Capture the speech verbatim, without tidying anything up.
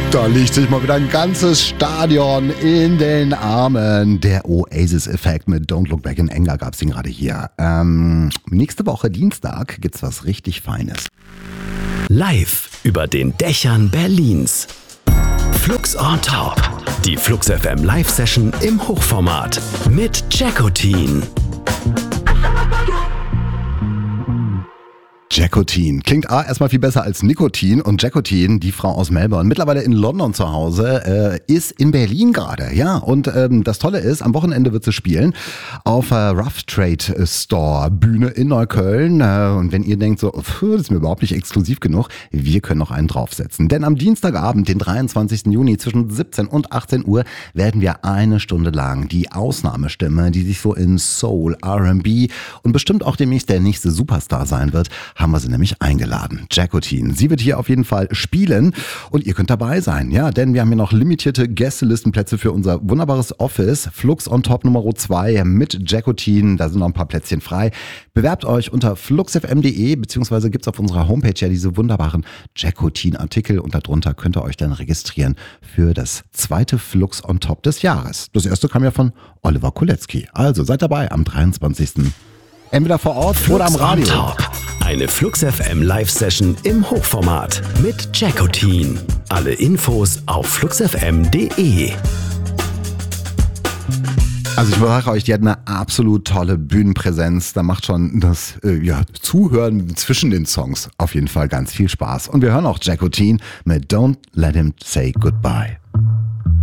Da liegt sich mal wieder ein ganzes Stadion in den Armen. Der Oasis-Effekt mit Don't Look Back in Anger gab's den gerade hier. Ähm, nächste Woche Dienstag gibt's was richtig Feines. Live über den Dächern Berlins. Flux on Top. Die Flux F M Live-Session im Hochformat mit Jackotin. Jackotin. Klingt A erstmal viel besser als Nikotin. Und Jackotin, die Frau aus Melbourne, mittlerweile in London zu Hause, äh, ist in Berlin gerade. Ja, und ähm, das Tolle ist, am Wochenende wird sie spielen auf der Rough Trade Store Bühne in Neukölln. Äh, und wenn ihr denkt so, pff, das ist mir überhaupt nicht exklusiv genug, wir können noch einen draufsetzen. Denn am Dienstagabend, den dreiundzwanzigsten Juni zwischen siebzehn und achtzehn Uhr, werden wir eine Stunde lang die Ausnahmestimme, die sich so in Soul, R and B und bestimmt auch demnächst der nächste Superstar sein wird, haben wir sie nämlich eingeladen. Jackotin. Sie wird hier auf jeden Fall spielen und ihr könnt dabei sein, ja, denn wir haben hier noch limitierte Gästelistenplätze für unser wunderbares Office. Flux on Top Nummer zwei mit Jackotin. Da sind noch ein paar Plätzchen frei. Bewerbt euch unter fluxfm punkt de, beziehungsweise gibt's auf unserer Homepage ja diese wunderbaren Jackotin-Artikel und darunter könnt ihr euch dann registrieren für das zweite Flux on Top des Jahres. Das erste kam ja von Oliver Kolecki. Also seid dabei am dreiundzwanzigsten Entweder vor Ort Flux oder am Radio. On Top. Eine Flux F M Live-Session im Hochformat mit Jackotin. Alle Infos auf fluxfm punkt de. Also ich sage euch, die hat eine absolut tolle Bühnenpräsenz. Da macht schon das äh, ja, Zuhören zwischen den Songs auf jeden Fall ganz viel Spaß. Und wir hören auch Jackotin mit Don't Let Him Say Goodbye.